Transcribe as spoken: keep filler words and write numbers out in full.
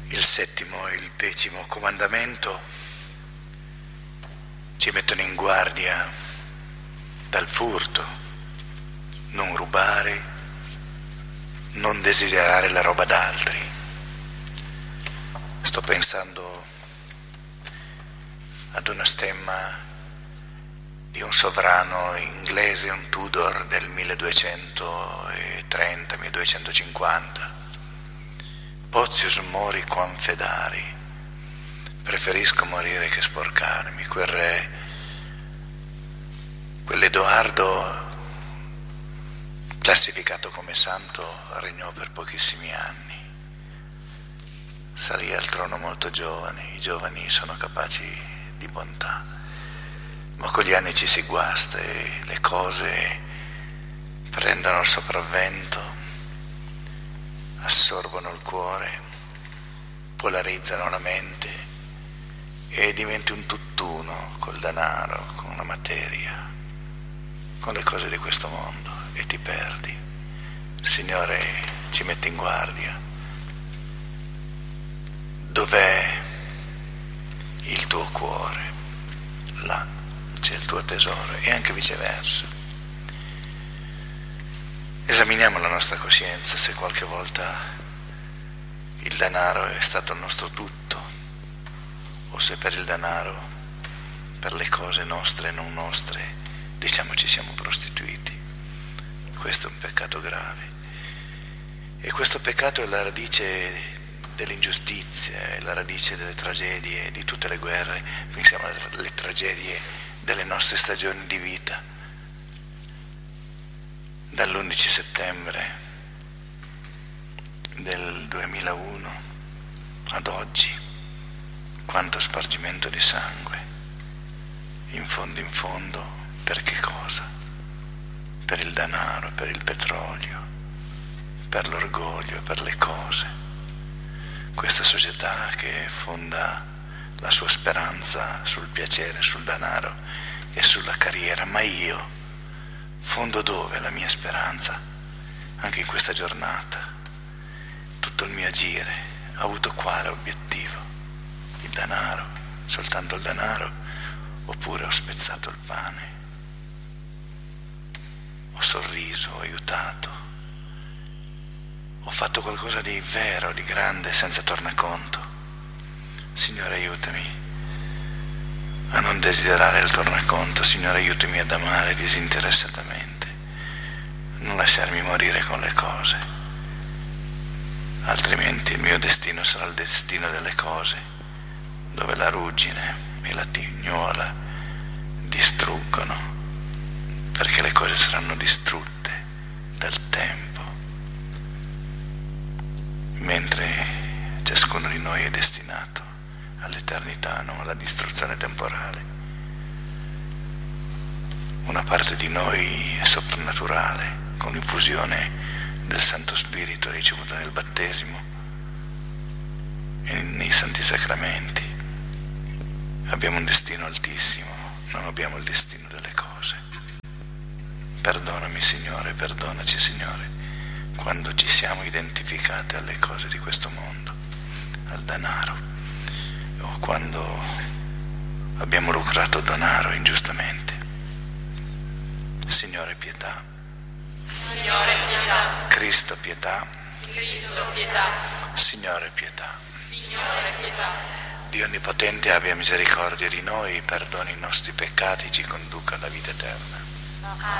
il settimo e il decimo comandamento ci mettono in guardia dal furto, non rubare, non desiderare la roba d'altri. Sto pensando ad una stemma di un sovrano inglese, un Tudor del milleduecentotrenta milleduecentocinquanta. Potius mori quam fedari, preferisco morire che sporcarmi. Quel re, quell'Edoardo classificato come santo, regnò per pochissimi anni. Salì al trono molto giovane, i giovani sono capaci di bontà, ma con gli anni ci si guasta e le cose prendono il sopravvento, assorbono il cuore, polarizzano la mente e diventi un tutt'uno col denaro, con la materia, con le cose di questo mondo e ti perdi. Il Signore ci mette in guardia. Dov'è il tuo cuore? Là c'è il tuo tesoro, e anche viceversa. Esaminiamo la nostra coscienza se qualche volta il denaro è stato il nostro tutto, o se per il denaro, per le cose nostre e non nostre, diciamo ci siamo prostituiti. Questo è un peccato grave, e questo peccato è la radice dell'ingiustizia, è la radice delle tragedie, di tutte le guerre. Pensiamo alle tragedie delle nostre stagioni di vita, dall'undici settembre del duemilauno ad oggi. Quanto spargimento di sangue, in fondo in fondo, per che cosa? Per il denaro, per il petrolio, per l'orgoglio, per le cose. Questa società che fonda la sua speranza sul piacere, sul denaro e sulla carriera, ma io fondo dove la mia speranza? Anche in questa giornata, tutto il mio agire ha avuto quale obiettivo? Il denaro, soltanto il denaro, oppure ho spezzato il pane, ho sorriso, ho aiutato, ho fatto qualcosa di vero, di grande, senza tornaconto. Signore, aiutami a non desiderare il tornaconto. Signore, aiutami ad amare disinteressatamente, non lasciarmi morire con le cose, altrimenti il mio destino sarà il destino delle cose, dove la ruggine e la tignola distruggono, perché le cose saranno distrutte dal tempo, mentre ciascuno di noi è destinato all'eternità, non alla distruzione temporale. Una parte di noi è soprannaturale, con l'infusione del Santo Spirito ricevuta nel battesimo e nei Santi Sacramenti. Abbiamo un destino altissimo, non abbiamo il destino delle cose. Perdonami, Signore, perdonaci, Signore, quando ci siamo identificati alle cose di questo mondo, al denaro, o quando abbiamo lucrato denaro ingiustamente. Signore, pietà. Signore, pietà. Cristo, pietà. Cristo, pietà. Signore, pietà. Signore, pietà. Dio Onnipotente abbia misericordia di noi, perdoni i nostri peccati, ci conduca alla vita eterna.